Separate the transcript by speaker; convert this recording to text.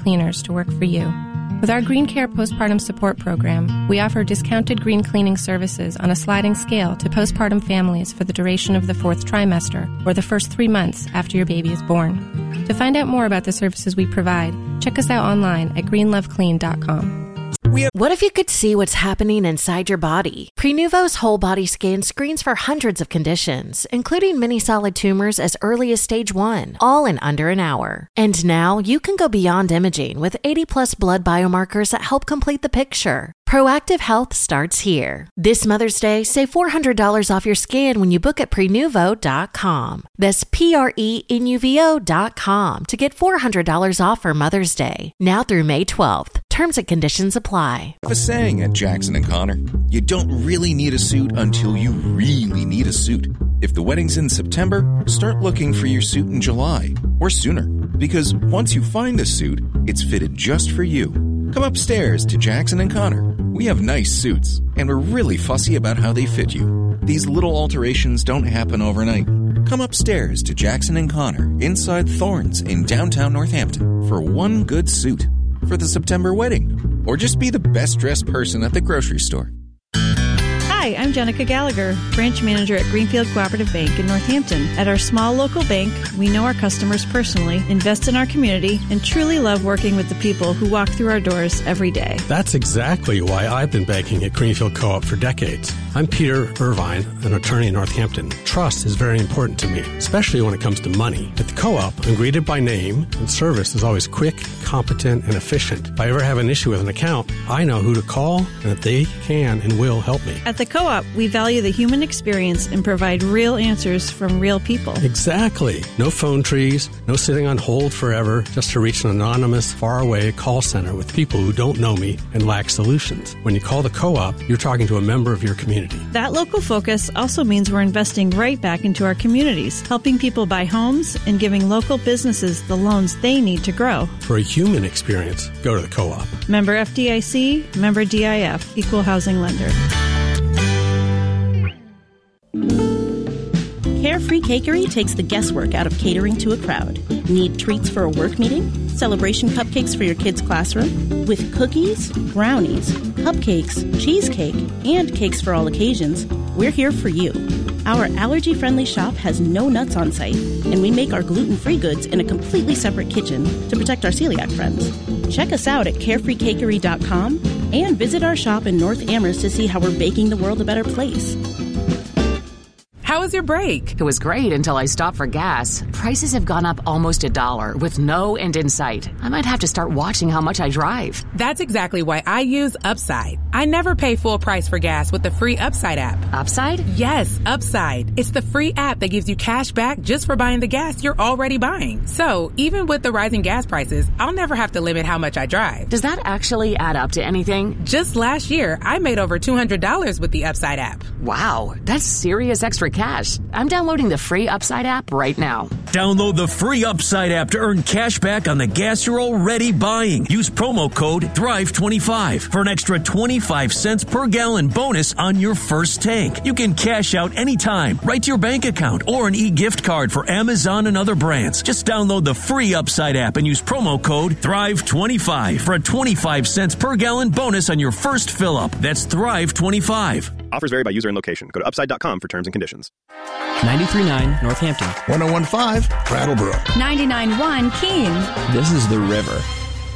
Speaker 1: cleaners to work for you. With our Green Care Postpartum Support Program, we offer discounted green cleaning services on a sliding scale to postpartum families for the duration of the 4th trimester or the first 3 months after your baby is born. To find out more about the services we provide, check us out online at greenloveclean.com.
Speaker 2: What if you could see what's happening inside your body? Prenuvo's whole body scan screens for hundreds of conditions, including many solid tumors as early as stage 1, all in under an hour. And now you can go beyond imaging with 80+ blood biomarkers that help complete the picture. Proactive health starts here. This Mother's Day, save $400 off your scan when you book at Prenuvo.com. That's Prenuvo.com to get $400 off for Mother's Day. Now through May 12th. Terms and conditions apply.
Speaker 3: A saying at Jackson & Connor, you don't really need a suit until you really need a suit. If the wedding's in September, start looking for your suit in July or sooner. Because once you find a suit, it's fitted just for you. Come upstairs to Jackson & Connor. We have nice suits, and we're really fussy about how they fit you. These little alterations don't happen overnight. Come upstairs to Jackson & Connor, inside Thorns in downtown Northampton, for one good suit for the September wedding. Or just be the best dressed person at the grocery store.
Speaker 4: Hi, I'm Jenica Gallagher, branch manager at Greenfield Cooperative Bank in Northampton. At our small local bank, we know our customers personally, invest in our community, and truly love working with the people who walk through our doors every day.
Speaker 5: That's exactly why I've been banking at Greenfield Co-op for decades. I'm Peter Irvine, an attorney in Northampton. Trust is very important to me, especially when it comes to money. At the Co-op, I'm greeted by name, and service is always quick, competent, and efficient. If I ever have an issue with an account, I know who to call, and that they can and will help me.
Speaker 4: At the Co-op, we value the human experience and provide real answers from real people.
Speaker 5: Exactly. No phone trees, no sitting on hold forever just to reach an anonymous, faraway call center with people who don't know me and lack solutions. When you call the Co-op, you're talking to a member of your community.
Speaker 4: That local focus also means we're investing right back into our communities, helping people buy homes and giving local businesses the loans they need to grow.
Speaker 5: For a human experience, go to the Co-op.
Speaker 4: Member FDIC, member DIF, Equal Housing Lender.
Speaker 6: Carefree Cakery takes the guesswork out of catering to a crowd. Need treats for a work meeting? Celebration cupcakes for your kids' classroom? With cookies, brownies, cupcakes, cheesecake, and cakes for all occasions, we're here for you. Our allergy-friendly shop has no nuts on site, and we make our gluten-free goods in a completely separate kitchen to protect our celiac friends. Check us out at carefreecakery.com and visit our shop in North Amherst to see how we're baking the world a better place.
Speaker 7: How was your break?
Speaker 8: It was great until I stopped for gas. Prices have gone up almost $1 with no end in sight. I might have to start watching how much I drive.
Speaker 7: That's exactly why I use Upside. I never pay full price for gas with the free Upside app.
Speaker 8: Upside?
Speaker 7: Yes, Upside. It's the free app that gives you cash back just for buying the gas you're already buying. So even with the rising gas prices, I'll never have to limit how much I drive.
Speaker 8: Does that actually add up to anything?
Speaker 7: Just last year, I made over $200 with the Upside app.
Speaker 8: Wow, that's serious extra cash. I'm downloading the free Upside app right now.
Speaker 9: Download the free Upside app to earn cash back on the gas you're already buying. Use promo code THRIVE25 for an extra 25 cents per gallon bonus on your first tank. You can cash out anytime, right to your bank account, or an e-gift card for Amazon and other brands. Just download the free Upside app and use promo code THRIVE25 for a 25 cents per gallon bonus on your first fill-up. That's THRIVE25.
Speaker 10: Offers vary by user and location. Go to upside.com for terms and conditions.
Speaker 11: 93.9 Northampton.
Speaker 12: 101.5 Brattleboro.
Speaker 13: 99.1 Keene.
Speaker 11: This is The River.